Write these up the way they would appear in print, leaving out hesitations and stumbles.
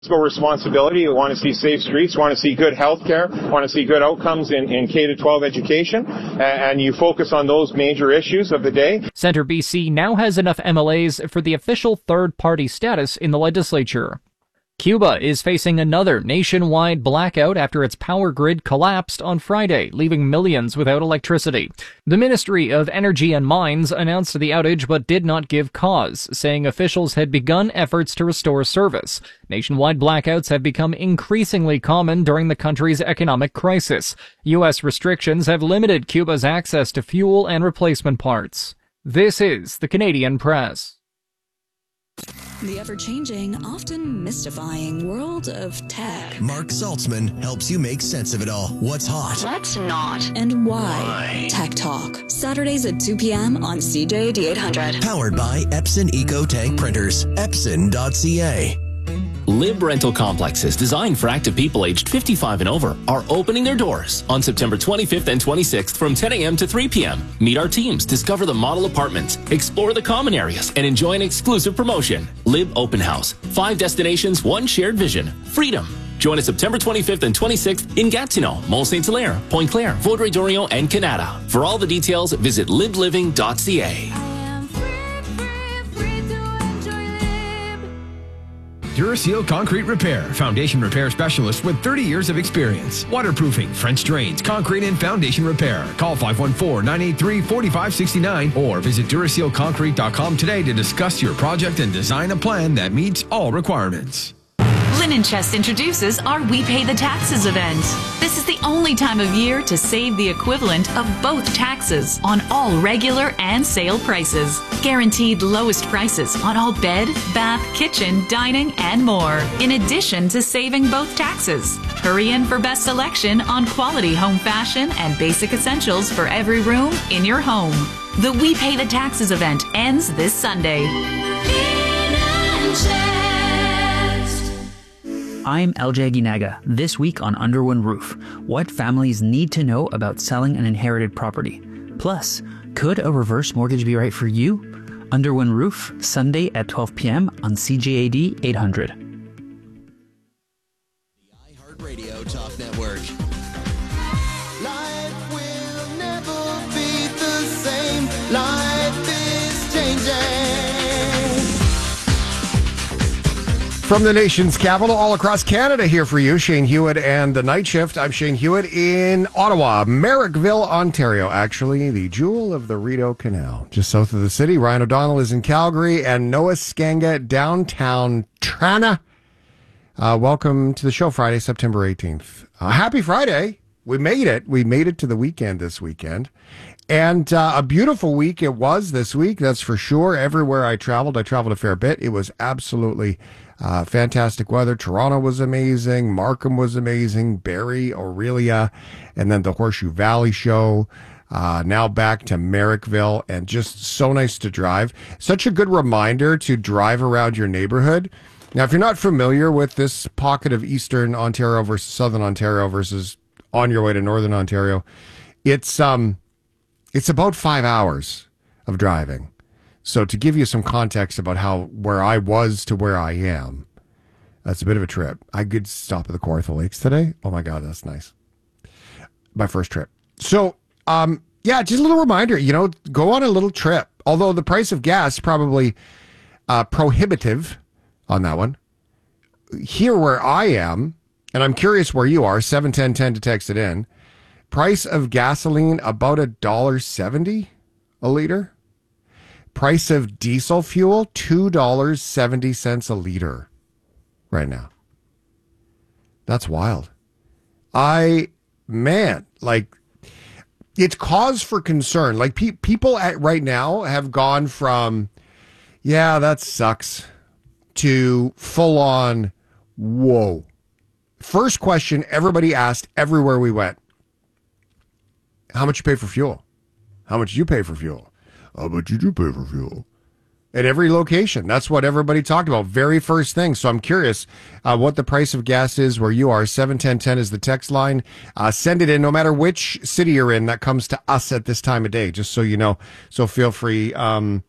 Fiscal responsibility. We want to see safe streets, want to see good health care, want to see good outcomes in K-12 education, and you focus on those major issues of the day. Centre BC now has enough MLAs for the official third-party status in the legislature. Cuba is facing another nationwide blackout after its power grid collapsed on Friday, leaving millions without electricity. The Ministry of Energy and Mines announced the outage but did not give cause, saying officials had begun efforts to restore service. Nationwide blackouts have become increasingly common during the country's economic crisis. U.S. restrictions have limited Cuba's access to fuel and replacement parts. This is the Canadian Press. The ever-changing, often mystifying world of tech. Mark Saltzman helps you make sense of it all. What's hot? What's not? And why? Tech Talk. Saturdays at 2 p.m. on CJAD 800. Powered by Epson EcoTank Printers. Epson.ca. Lib Rental Complexes designed for active people aged 55 and over are opening their doors on September 25th and 26th from 10 a.m. to 3 p.m. Meet our teams, discover the model apartments, explore the common areas, and enjoy an exclusive promotion. Lib Open House. 5 destinations, 1 shared vision. Freedom. Join us September 25th and 26th in Gatineau, Mont Saint-Hilaire, Pointe-Claire, Vaudreuil-Dorion, and Canada. For all the details, visit libliving.ca. Duracell Concrete Repair, foundation repair specialist with 30 years of experience. Waterproofing, French drains, concrete and foundation repair. Call 514-983-4569 or visit DuracellConcrete.com today to discuss your project and design a plan that meets all requirements. Linen Chest introduces our We Pay the Taxes event. This is the only time of year to save the equivalent of both taxes on all regular and sale prices. Guaranteed lowest prices on all bed, bath, kitchen, dining, and more. In addition to saving both taxes. Hurry in for best selection on quality home fashion and basic essentials for every room in your home. The We Pay the Taxes event ends this Sunday. I'm LJ Ginaga. This week on Underwood Roof, what families need to know about selling an inherited property. Plus, could a reverse mortgage be right for you? Underwood Roof, Sunday at 12 p.m. on CJAD 800. The iHeartRadio Talk Network. Life will never be the same. Life is changing. From the nation's capital, all across Canada, here for you, Shane Hewitt and the Night Shift. I'm Shane Hewitt in Ottawa, Merrickville, Ontario, actually, the jewel of the Rideau Canal, just south of the city. Ryan O'Donnell is in Calgary, and Noah Skanga, downtown Trana. Welcome to the show, Friday, September 18th. Happy Friday. We made it. We made it to the weekend this weekend. And a beautiful week it was this week, that's for sure. Everywhere I traveled a fair bit. It was absolutely fantastic weather. Toronto was amazing. Markham was amazing. Barrie, Aurelia, and then the Horseshoe Valley show. Now back to Merrickville, and just so nice to drive. Such a good reminder to drive around your neighborhood. Now, if you're not familiar with this pocket of Eastern Ontario versus Southern Ontario versus on your way to Northern Ontario, it's about 5 hours of driving. So to give you some context about where I was to where I am, that's a bit of a trip. I could stop at the Kawartha Lakes today. Oh my God, that's nice. My first trip. So, yeah, just a little reminder, go on a little trip. Although the price of gas probably prohibitive on that one. Here where I am, and I'm curious where you are, 71010 to text it in. Price of gasoline about $1.70 a liter. Price of diesel fuel, $2.70 a liter right now. That's wild. It's cause for concern. Like people right now have gone from, yeah, that sucks, to full on, whoa. First question everybody asked everywhere we went. How much you pay for fuel? How much you pay for fuel? How much you do pay for fuel? At every location. That's what everybody talked about. Very first thing. So I'm curious what the price of gas is where you are. 71010 is the text line. Send it in no matter which city you're in. That comes to us at this time of day, just so you know. So feel free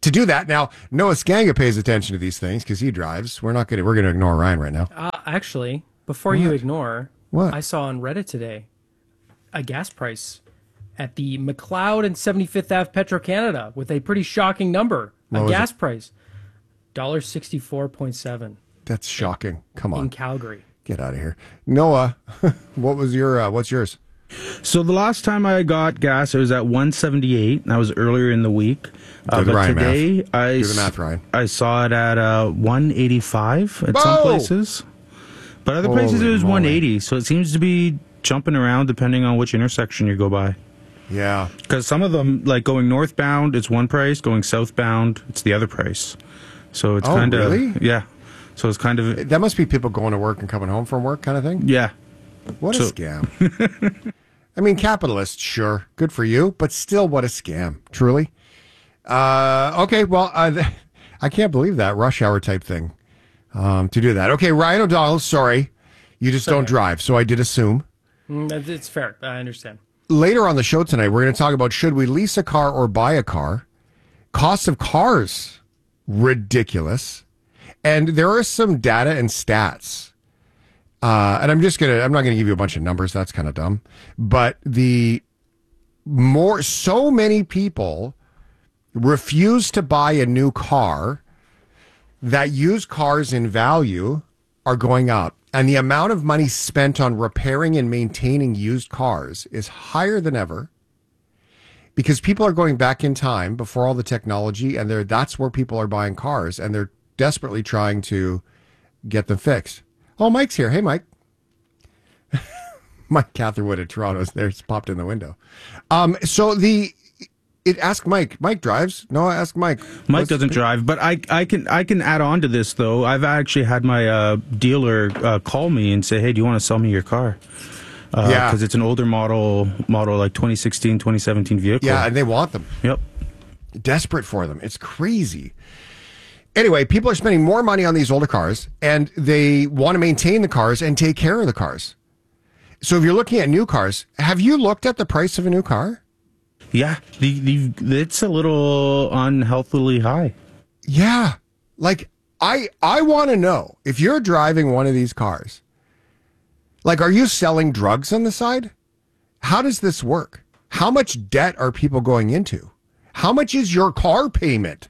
to do that. Now, Noah Skanga pays attention to these things because he drives. We're going to ignore Ryan right now. Actually, before you ignore, what I saw on Reddit today, a gas price at the McLeod and 75th Ave Petro-Canada with a pretty shocking number. A gas price, $1.64.7. That's shocking. Come on. In Calgary. Get out of here. Noah, what's yours? So the last time I got gas, it was at 178. That was earlier in the week. Do the Ryan today, math. Do the math, Ryan. I saw it at 185 at some places. But other places it was 180. So it seems to be jumping around depending on which intersection you go by. Yeah. Because some of them, like going northbound, it's one price. Going southbound, it's the other price. So it's kind of... really? Yeah. So it's kind of... That must be people going to work and coming home from work kind of thing? Yeah. What a scam. I mean, capitalists, sure. Good for you. But still, what a scam. Truly. Okay, well, I can't believe that rush hour type thing to do that. Okay, Ryan O'Donnell, sorry. You just don't drive, so I did assume. It's fair. I understand. Later on the show tonight, we're going to talk about should we lease a car or buy a car. Cost of cars, ridiculous. And there are some data and stats. And I'm not going to give you a bunch of numbers. That's kind of dumb. But so many people refuse to buy a new car that used cars in value are going up. And the amount of money spent on repairing and maintaining used cars is higher than ever because people are going back in time before all the technology, and that's where people are buying cars, and they're desperately trying to get them fixed. Oh, Mike's here. Hey, Mike. Mike Catherwood at Toronto's there. It's popped in the window. Ask Mike. Mike drives. No, ask Mike. Mike doesn't drive, but I can add on to this though. I've actually had my dealer call me and say, "Hey, do you want to sell me your car?" Because it's an older model like 2016, 2017 vehicle. Yeah, and they want them. Yep. Desperate for them. It's crazy. Anyway, people are spending more money on these older cars, and they want to maintain the cars and take care of the cars. So if you're looking at new cars, have you looked at the price of a new car? Yeah, it's a little unhealthily high. Yeah. Like, I want to know, if you're driving one of these cars, like, are you selling drugs on the side? How does this work? How much debt are people going into? How much is your car payment?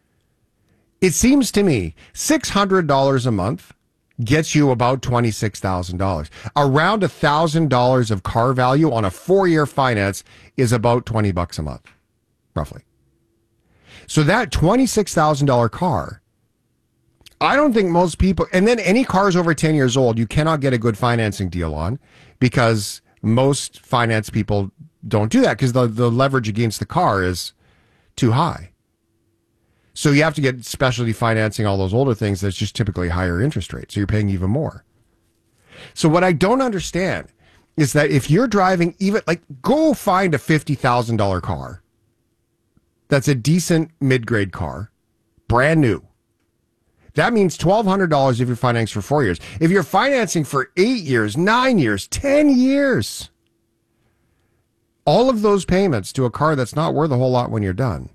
It seems to me $600 a month gets you about $26,000. Around $1,000 of car value on a 4-year finance is about $20 a month, roughly. So that $26,000 car, I don't think most people, and then any cars over 10 years old, you cannot get a good financing deal on because most finance people don't do that because the leverage against the car is too high. So you have to get specialty financing, all those older things that's just typically higher interest rates. So you're paying even more. So what I don't understand is that if you're driving go find a $50,000 car that's a decent mid-grade car, brand new. That means $1,200 if you're financing for 4 years. If you're financing for 8 years, 9 years, 10 years, all of those payments to a car that's not worth a whole lot when you're done.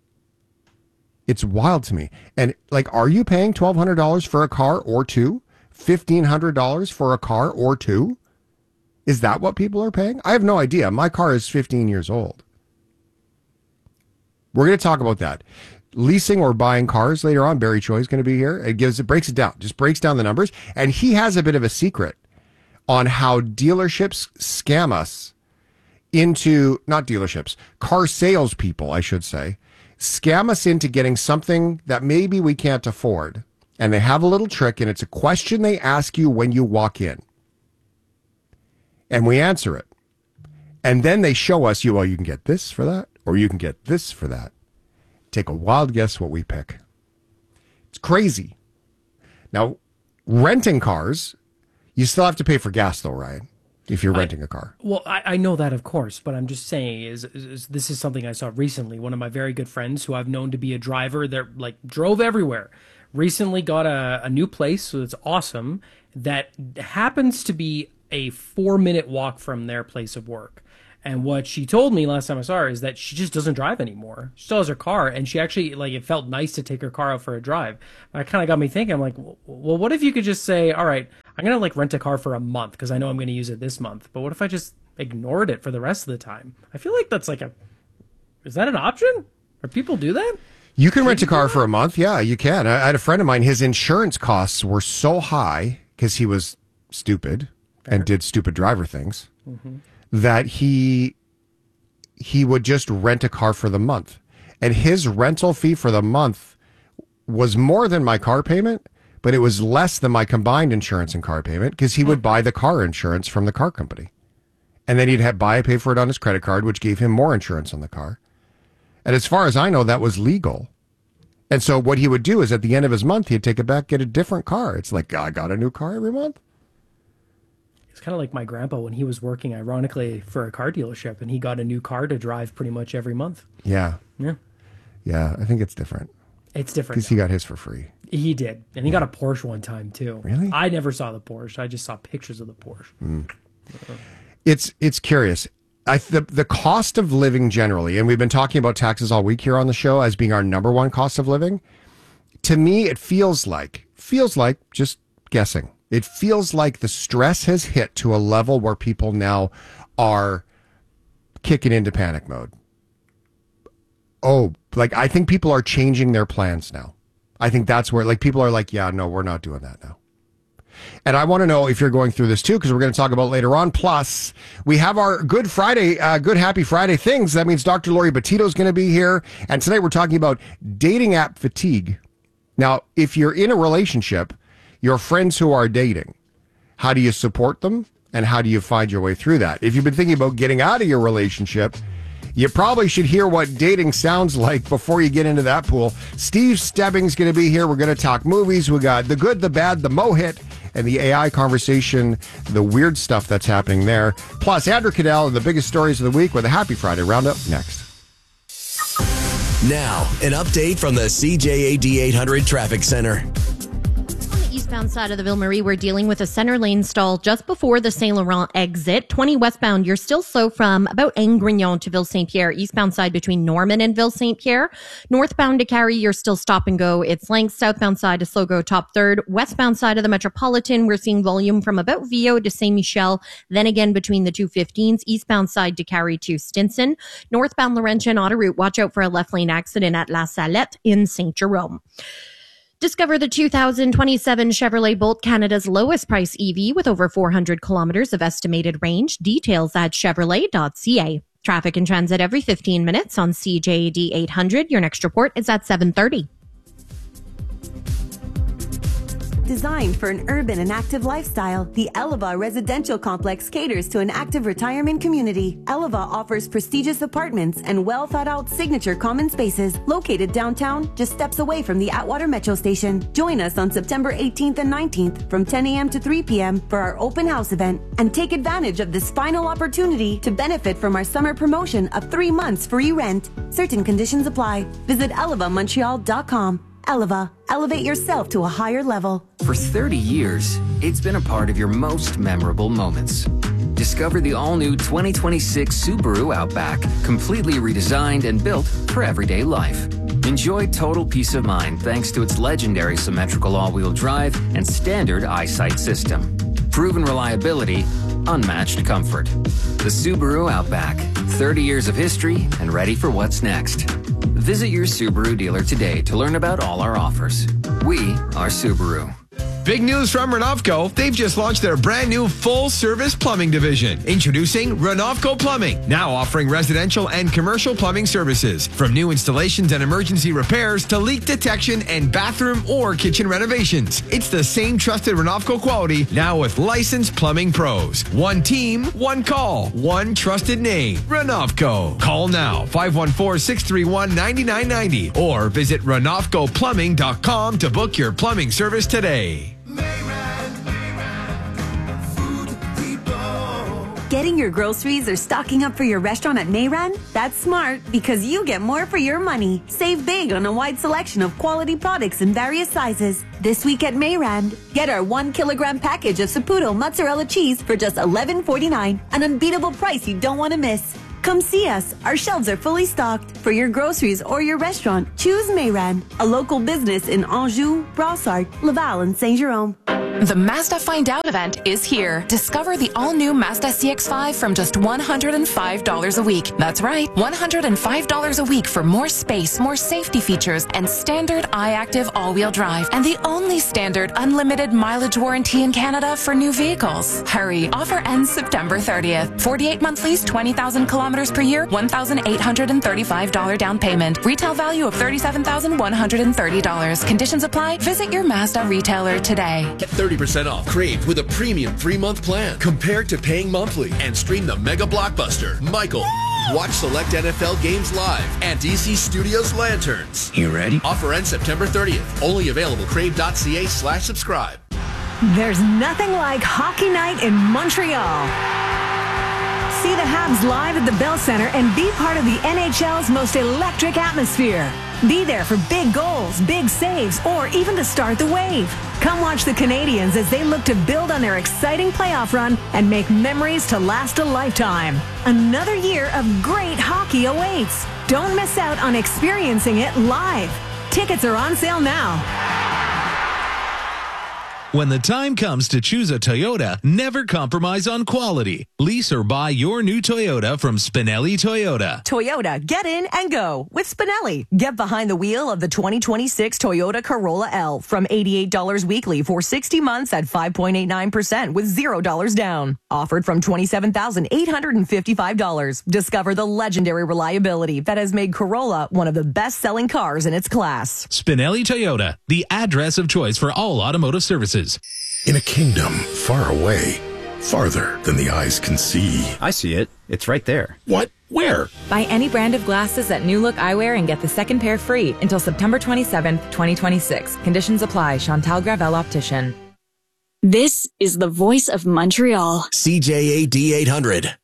It's wild to me. And are you paying $1,200 for a car or two? $1,500 for a car or two? Is that what people are paying? I have no idea. My car is 15 years old. We're going to talk about that. Leasing or buying cars later on. Barry Choi is going to be here. It breaks it down. Just breaks down the numbers. And he has a bit of a secret on how dealerships scam us into, not dealerships, car salespeople, I should say, scam us into getting something that maybe we can't afford. And they have a little trick, and it's a question they ask you when you walk in. And we answer it. And then they show us, you can get this for that, or you can get this for that. Take a wild guess what we pick. It's crazy. Now, renting cars, you still have to pay for gas, though, Ryan, if you're renting a car. Well, I know that, of course, but I'm just saying is this is something I saw recently. One of my very good friends who I've known to be a driver, they're drove everywhere, recently got a new place, so it's awesome, that happens to be a 4-minute walk from their place of work. And what she told me last time I saw her is that she just doesn't drive anymore. She still has her car, and she actually, like, it felt nice to take her car out for a drive. That kind of got me thinking. I'm like, well, what if you could just say, all right, I'm going to, like, rent a car for a month because I know I'm going to use it this month. But what if I just ignored it for the rest of the time? I feel like that's like is that an option? Or people do that? You can rent a car for a month. Yeah, you can. I had a friend of mine, his insurance costs were so high because he was stupid and did stupid driver things. Mm-hmm. That he would just rent a car for the month. And his rental fee for the month was more than my car payment, but it was less than my combined insurance and car payment because he would buy the car insurance from the car company. And then he'd pay for it on his credit card, which gave him more insurance on the car. And as far as I know, that was legal. And so what he would do is at the end of his month, he'd take it back, get a different car. It's like, I got a new car every month. It's kind of like my grandpa when he was working, ironically, for a car dealership, and he got a new car to drive pretty much every month. Yeah. Yeah. Yeah, I think it's different. It's different. Because he got his for free. He did. And he got a Porsche one time, too. Really? I never saw the Porsche. I just saw pictures of the Porsche. Mm. It's curious. The cost of living generally, and we've been talking about taxes all week here on the show as being our number one cost of living. To me, it feels like, just guessing, it feels like the stress has hit to a level where people now are kicking into panic mode. Oh, like I think people are changing their plans now. I think that's where people are like, yeah, no, we're not doing that now. And I want to know if you're going through this too, because we're going to talk about later on. Plus, we have our Good Happy Friday things. That means Dr. Lori Betito is going to be here. And tonight we're talking about dating app fatigue. Now, if you're in a relationship, your friends who are dating, how do you support them? And how do you find your way through that? If you've been thinking about getting out of your relationship, you probably should hear what dating sounds like before you get into that pool. Steve Stebbing's going to be here. We're going to talk movies. We got the good, the bad, the Mo-hit, and the AI conversation, the weird stuff that's happening there. Plus, Andrew Cadell and the biggest stories of the week with a Happy Friday Roundup next. Now, an update from the CJAD 800 Traffic Center. Eastbound side of the Ville Marie, we're dealing with a center lane stall just before the Saint Laurent exit. 20 westbound, you're still slow from about Angrignon to Ville St. Pierre. Eastbound side between Norman and Ville St. Pierre. Northbound to Carrie, you're still stop and go. It's length. Southbound side to slow go top third. Westbound side of the Metropolitan, we're seeing volume from about Vio to Saint Michel. Then again between the 215s. Eastbound side to Carrie to Stinson. Northbound Laurentian autoroute, watch out for a left lane accident at La Salette in St. Jerome. Discover the 2027 Chevrolet Bolt, Canada's lowest price EV with over 400 kilometers of estimated range. Details at chevrolet.ca. Traffic and transit every 15 minutes on CJAD 800. Your next report is at 7:30. Designed for an urban and active lifestyle, the Eleva Residential Complex caters to an active retirement community. Eleva offers prestigious apartments and well-thought-out signature common spaces located downtown, just steps away from the Atwater Metro Station. Join us on September 18th and 19th from 10 a.m. to 3 p.m. for our open house event, and take advantage of this final opportunity to benefit from our summer promotion of 3 months free rent. Certain conditions apply. Visit elevamontreal.com. Eleva, elevate yourself to a higher level. For 30 years, it's been a part of your most memorable moments. Discover the all-new 2026 Subaru Outback, completely redesigned and built for everyday life. Enjoy total peace of mind thanks to its legendary symmetrical all-wheel drive and standard eyesight system. Proven reliability, unmatched comfort. The Subaru Outback, 30 years of history and ready for what's next. Visit your Subaru dealer today to learn about all our offers. We are Subaru. Big news from Renovco. They've just launched their brand new full-service plumbing division. Introducing Renovco Plumbing, now offering residential and commercial plumbing services. From new installations and emergency repairs to leak detection and bathroom or kitchen renovations. It's the same trusted Renovco quality, now with licensed plumbing pros. One team, one call, one trusted name. Renovco. Call now, 514-631-9990 or visit renovcoplumbing.com to book your plumbing service today. Getting your groceries or stocking up for your restaurant at Mayran? That's smart because you get more for your money. Save big on a wide selection of quality products in various sizes. This week at Mayran, get our 1 kilogram package of Saputo mozzarella cheese for just $11.49, an unbeatable price you don't want to miss. Come see us. Our shelves are fully stocked. For your groceries or your restaurant, choose Mayran, a local business in Anjou, Brossard, Laval, and Saint-Jérôme. The Mazda Find Out event is here. Discover the all-new Mazda CX-5 from just $105 a week. That's right, $105 a week for more space, more safety features, and standard iActive all-wheel drive. And the only standard unlimited mileage warranty in Canada for new vehicles. Hurry, offer ends September 30th. 48-month lease, 20,000 kilometers per year, $1,835 down payment. Retail value of $37,130. Conditions apply. Visit your Mazda retailer today. Get 30% off Crave with a premium 3-month plan compared to paying monthly, and stream the mega blockbuster Michael. Watch select NFL games live and DC Studios Lanterns. You ready? Offer ends September 30th. Only available crave.ca/subscribe. There's nothing like hockey night in Montreal. See the Habs live at the Bell Center and be part of the NHL's most electric atmosphere. Be there for big goals, big saves, or even to start the wave. Come watch the Canadiens as they look to build on their exciting playoff run and make memories to last a lifetime. Another year of great hockey awaits. Don't miss out on experiencing it live. Tickets are on sale now. When the time comes to choose a Toyota, never compromise on quality. Lease or buy your new Toyota from Spinelli Toyota. Toyota, get in and go with Spinelli. Get behind the wheel of the 2026 Toyota Corolla L from $88 weekly for 60 months at 5.89% with $0 down. Offered from $27,855. Discover the legendary reliability that has made Corolla one of the best-selling cars in its class. Spinelli Toyota, the address of choice for all automotive services. In a kingdom far away, farther than the eyes can see. I see it. It's right there. What? Where? Buy any brand of glasses at New Look Eyewear and get the second pair free until September 27th, 2026. Conditions apply. Chantal Gravel Optician. This is the voice of Montreal. CJAD 800.